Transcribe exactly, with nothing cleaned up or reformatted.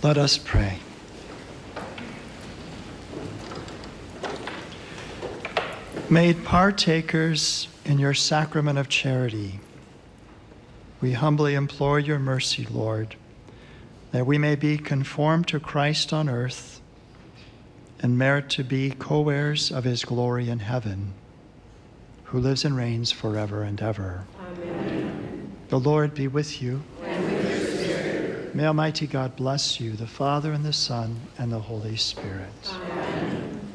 Let us pray. Made partakers in your sacrament of charity, we humbly implore your mercy, Lord, that we may be conformed to Christ on earth and merit to be co-heirs of his glory in heaven, who lives and reigns forever and ever. Amen. The Lord be with you. And with your spirit. May Almighty God bless you, the Father and the Son and the Holy Spirit. Amen.